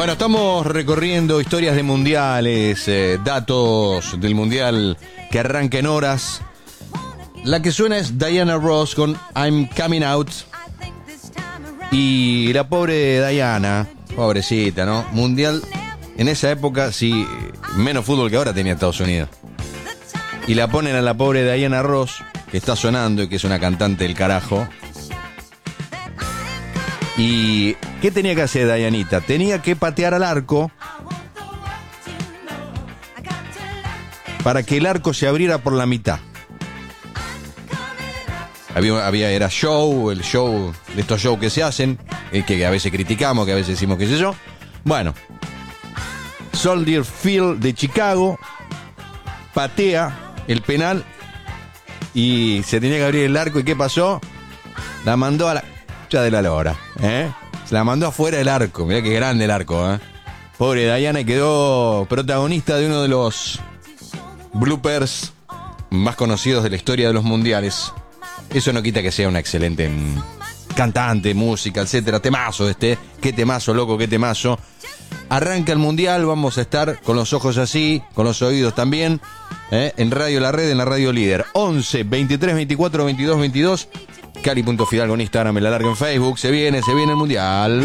Bueno, estamos recorriendo historias de mundiales, datos del mundial que arranca en horas. La que suena es Diana Ross con I'm Coming Out. Y la pobre Diana, pobrecita, ¿no? Mundial, en esa época, sí, menos fútbol que ahora tenía Estados Unidos. Y la ponen a la pobre Diana Ross, que está sonando y que es una cantante del carajo. ¿Y qué tenía que hacer Dianita? Tenía que patear al arco para que el arco se abriera por la mitad. Era show, el show de estos shows que se hacen, que a veces criticamos, que a veces decimos qué sé yo. Bueno, Soldier Field de Chicago patea el penal y se tenía que abrir el arco. ¿Y qué pasó? La mandó a la de la lora, se la mandó afuera del arco. Mirá qué grande el arco, Pobre Diana, y quedó protagonista de uno de los bloopers más conocidos de la historia de los mundiales. Eso no quita que sea una excelente cantante, música, etcétera. Temazo qué temazo, loco, qué temazo. Arranca el mundial, vamos a estar con los ojos así, con los oídos también, en Radio La Red, en la Radio Líder. 11 23 24 22 22. Cali.Fidalgo en Instagram, me la largo en Facebook. Se viene el mundial.